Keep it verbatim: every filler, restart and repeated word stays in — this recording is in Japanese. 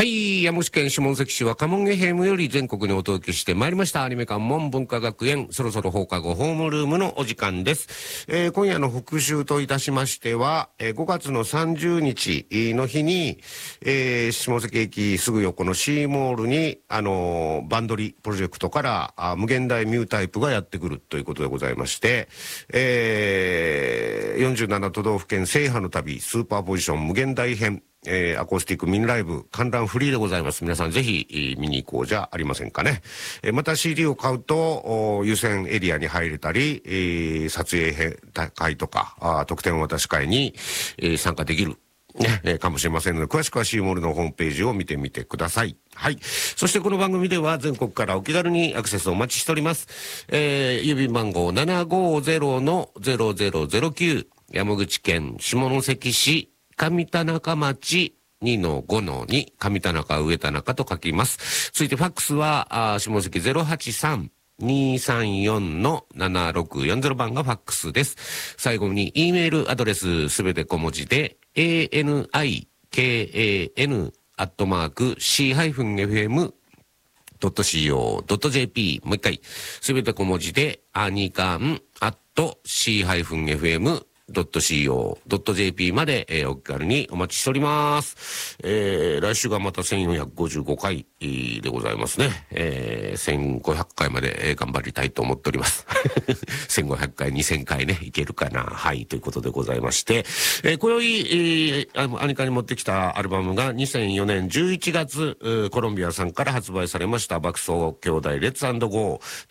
はい、山口県下関市若門ゲヘムより全国にお届けしてまいりましたアニメ館門文化学園、そろそろ放課後ホームルームのお時間です。えー、今夜の復習といたしましては、えー、ごがつのさんじゅうにちの日に、えー、下関駅すぐ横のシーモールに、あのー、バンドリプロジェクトからあ無限大ミュータイプがやってくるということでございまして、えー、よんじゅうなな都道府県制覇の旅スーパーポジション無限大編、えー、アコースティックミニライブ観覧フリーでございます。皆さんぜひ、えー、見に行こうじゃありませんかね。えー、また シーディー を買うと優先エリアに入れたり、えー、撮影会とかあ特典渡し会に、えー、参加できるね、えー、かもしれませんので、詳しくはシーモールのホームページを見てみてください。はい。そしてこの番組では全国からお気軽にアクセスをお待ちしております。えー、郵便番号 ななごーぜろのゼロゼロゼロきゅう 山口県下関市上田中町 にのごのに 上田中上田中と書きます。続いてファックスは下関 ゼロはちさん にーさんよん のななろくよんゼロ番がファックスです。最後に E メールアドレスすべて小文字で エーエヌアイケーエーエヌ アットマーク シーエフエムドットシーオードットジェーピー もう一回すべて小文字でアニカンアット シーエフエムドットシーオードットジェーピー まで、えー、お気軽にお待ちしております。えー、来週がまたせんよんひゃくごじゅうごかいでございますね。えー、せんごひゃっかいまで、えー、頑張りたいと思っております。せんごひゃっかい、にせんかいね、いけるかな。はい、ということでございまして、えー、今宵、えー、アニカに持ってきたアルバムがにせんよねんじゅういちがつ、コロンビアさんから発売されました爆走兄弟レッツ&ゴー